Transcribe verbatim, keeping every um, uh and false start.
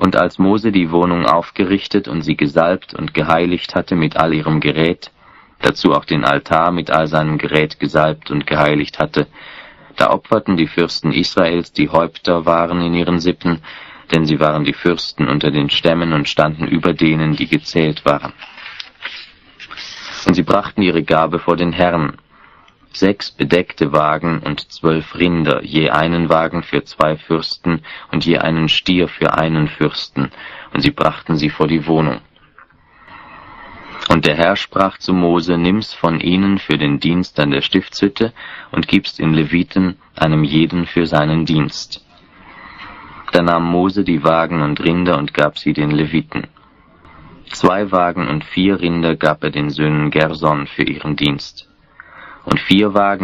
Und als Mose die Wohnung aufgerichtet und sie gesalbt und geheiligt hatte mit all ihrem Gerät, dazu auch den Altar mit all seinem Gerät gesalbt und geheiligt hatte, da opferten die Fürsten Israels, die Häupter waren in ihren Sippen, denn sie waren die Fürsten unter den Stämmen und standen über denen, die gezählt waren. Und sie brachten ihre Gabe vor den Herrn, sechs bedeckte Wagen und zwölf Rinder, je einen Wagen für zwei Fürsten und je einen Stier für einen Fürsten, und sie brachten sie vor die Wohnung. Und der Herr sprach zu Mose, nimm's von ihnen für den Dienst an der Stiftshütte und gib's den Leviten, einem jeden für seinen Dienst. Da nahm Mose die Wagen und Rinder und gab sie den Leviten. Zwei Wagen und vier Rinder gab er den Söhnen Gerson für ihren Dienst. Und vier Wagen